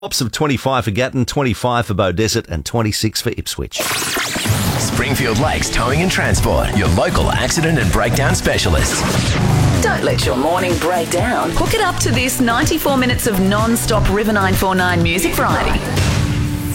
Tops of 25 for Gatton, 25 for Beaudesert and 26 for Ipswich. Springfield Lakes Towing and Transport, your local accident and breakdown specialist. Don't let your morning break down. Hook it up to this 94 minutes of non-stop River 949 music variety.